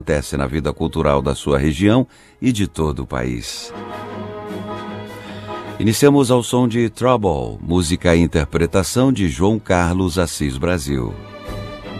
acontece na vida cultural da sua região e de todo o país. Iniciamos ao som de Trouble, música e interpretação de João Carlos Assis Brasil.